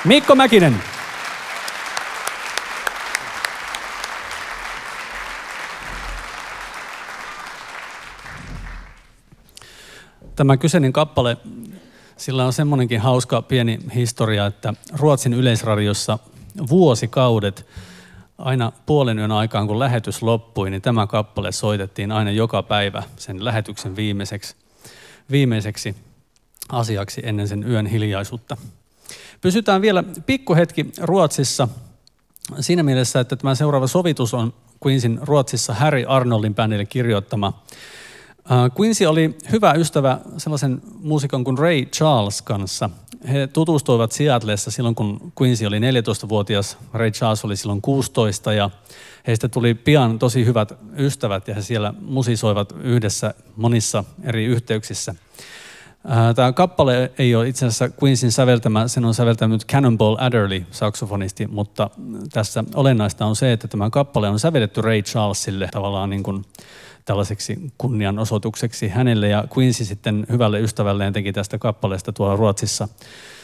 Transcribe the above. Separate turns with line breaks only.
Mikko Mäkinen. Tämä kyseinen kappale, sillä on semmoinenkin hauska pieni historia, että Ruotsin Yleisradiossa vuosikaudet, aina puolen yön aikaan kun lähetys loppui, niin tämä kappale soitettiin aina joka päivä sen lähetyksen viimeiseksi asiaksi ennen sen yön hiljaisuutta. Pysytään vielä pikkuhetki Ruotsissa siinä mielessä, että tämä seuraava sovitus on Queensin Ruotsissa Harry Arnoldin bändille kirjoittama. Quincy oli hyvä ystävä sellaisen muusikon kuin Ray Charles kanssa. He tutustuivat Seattlessa silloin, kun Quincy oli 14-vuotias. Ray Charles oli silloin 16 ja heistä tuli pian tosi hyvät ystävät ja he siellä musisoivat yhdessä monissa eri yhteyksissä. Tämä kappale ei ole itse asiassa Queensin säveltämä, sen on säveltänyt Cannonball Adderley, saksofonisti, mutta tässä olennaista on se, että tämä kappale on sävelletty Ray Charlesille tavallaan niin kuin tällaiseksi kunnianosoitukseksi hänelle, ja Quincy sitten hyvälle ystävälleen teki tästä kappaleesta tuolla Ruotsissa